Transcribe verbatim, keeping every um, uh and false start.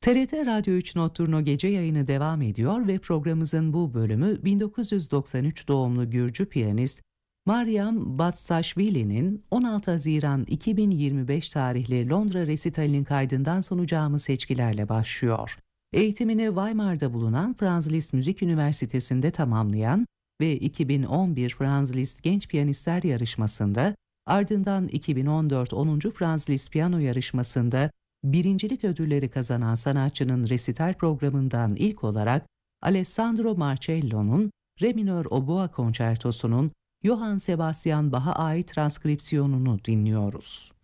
T R T Radyo üç Notturno gece yayını devam ediyor ve programımızın bu bölümü bin dokuz yüz doksan üç doğumlu Gürcü piyanist Mariam Batsashvili'nin on altı Haziran iki bin yirmi beş tarihli Londra resitalinin kaydından sunacağımız seçkilerle başlıyor. Eğitimini Weimar'da bulunan Franz Liszt Müzik Üniversitesi'nde tamamlayan ve iki bin on bir Franz Liszt Genç Piyanistler Yarışması'nda, ardından iki bin on dört onuncu Franz Liszt Piyano Yarışması'nda birincilik ödülleri kazanan sanatçının resital programından ilk olarak Alessandro Marcello'nun Re minör Oboa Konçertosu'nun Johann Sebastian Bach'a ait transkripsiyonunu dinliyoruz.